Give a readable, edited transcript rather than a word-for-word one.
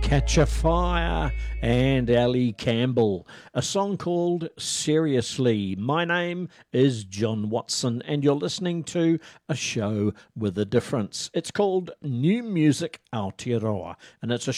Catch a Fire and Ellie Campbell, a song called Seriously. My name is John Watson and you're listening to a show with a difference. It's called New Music Aotearoa and it's a